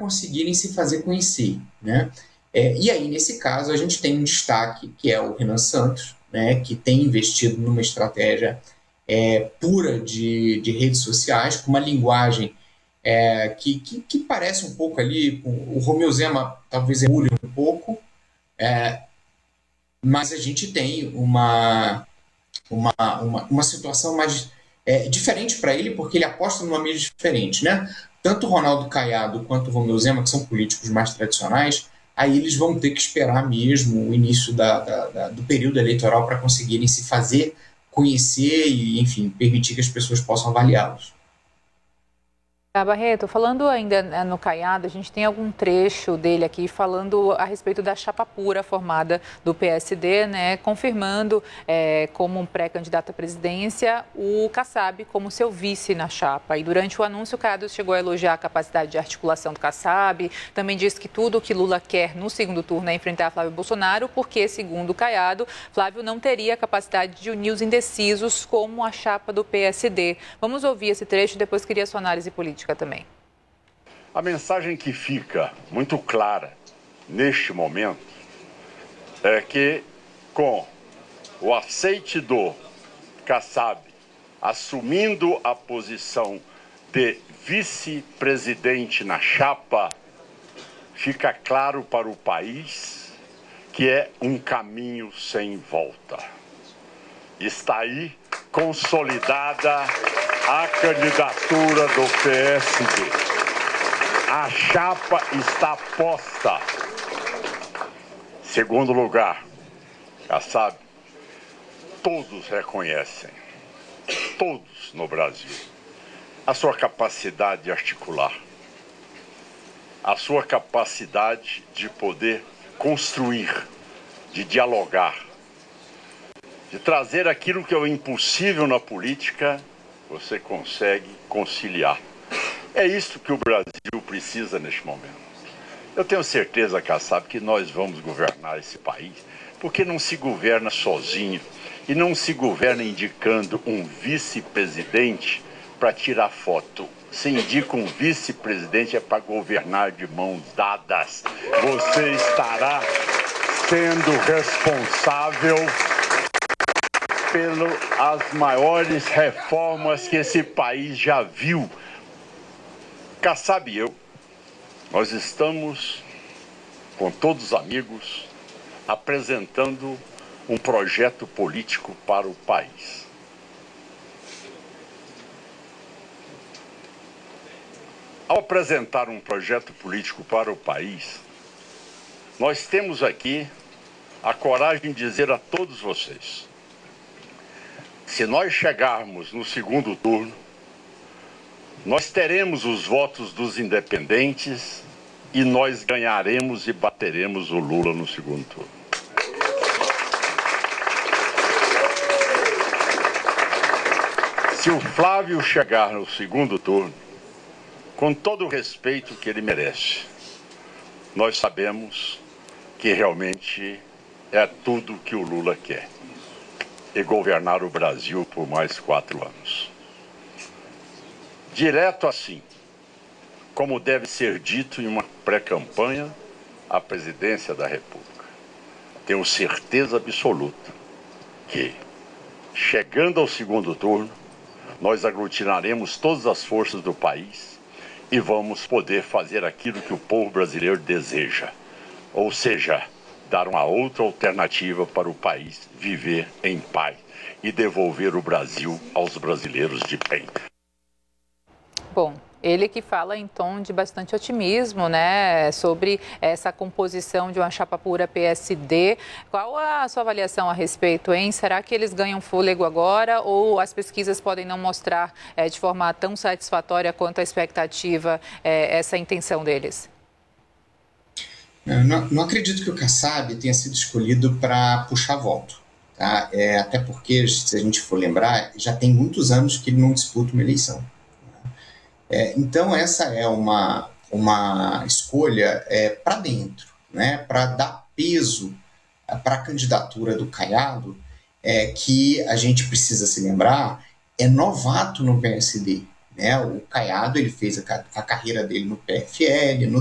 conseguirem se fazer conhecer, né? E aí, nesse caso, a gente tem um destaque, que é o Renan Santos, né, que tem investido numa estratégia pura de redes sociais, com uma linguagem que parece um pouco ali, com o Romeu Zema talvez emule um pouco, mas a gente tem uma situação mais diferente para ele, porque ele aposta numa mídia diferente, né? Tanto o Ronaldo Caiado quanto o Romeu Zema, que são políticos mais tradicionais, aí eles vão ter que esperar mesmo o início do período eleitoral para conseguirem se fazer conhecer e, enfim, permitir que as pessoas possam avaliá-los. Barreto, falando ainda no Caiado, a gente tem algum trecho dele aqui falando a respeito da chapa pura formada do PSD, né, confirmando como um pré-candidato à presidência o Kassab como seu vice na chapa. E durante o anúncio, o Caiado chegou a elogiar a capacidade de articulação do Kassab, também disse que tudo o que Lula quer no segundo turno é enfrentar Flávio Bolsonaro, porque, segundo o Caiado, Flávio não teria a capacidade de unir os indecisos como a chapa do PSD. Vamos ouvir esse trecho e depois queria a sua análise política também. A mensagem que fica muito clara neste momento é que, com o aceite do Kassab assumindo a posição de vice-presidente na chapa, fica claro para o país que é um caminho sem volta. Está aí consolidada a candidatura do PSD. A chapa está posta. Segundo lugar, Kassab, todos reconhecem, todos no Brasil, a sua capacidade de articular, a sua capacidade de poder construir, de dialogar, de trazer aquilo que é o impossível na política, você consegue conciliar. É isso que o Brasil precisa neste momento. Eu tenho certeza, Kassab, que nós vamos governar esse país, porque não se governa sozinho e não se governa indicando um vice-presidente para tirar foto. Se indica um vice-presidente é para governar de mãos dadas. Você estará sendo responsável pelas maiores reformas que esse país já viu. Kassab e eu, nós estamos, com todos os amigos, apresentando um projeto político para o país. Ao apresentar um projeto político para o país, nós temos aqui a coragem de dizer a todos vocês: se nós chegarmos no segundo turno, nós teremos os votos dos independentes e nós ganharemos e bateremos o Lula no segundo turno. Se o Flávio chegar no segundo turno, com todo o respeito que ele merece, nós sabemos que realmente é tudo que o Lula quer: e governar o Brasil por mais 4 anos. Direto assim, como deve ser dito em uma pré-campanha à presidência da República. Tenho certeza absoluta que, chegando ao segundo turno, nós aglutinaremos todas as forças do país e vamos poder fazer aquilo que o povo brasileiro deseja, ou seja, dar uma outra alternativa para o país viver em paz e devolver o Brasil aos brasileiros de bem. Bom, ele que fala em tom de bastante otimismo, né, sobre essa composição de uma chapa pura PSD. Qual a sua avaliação a respeito, hein? Será que eles ganham fôlego agora ou as pesquisas podem não mostrar de forma tão satisfatória quanto a expectativa essa intenção deles? Não acredito que o Kassab tenha sido escolhido para puxar voto. Tá? Até porque, se a gente for lembrar, já tem muitos anos que ele não disputa uma eleição. Então, essa é uma escolha para dentro, né? Para dar peso para a candidatura do Caiado, que a gente precisa se lembrar, é novato no PSD. Né? O Caiado ele fez a carreira dele no PFL, no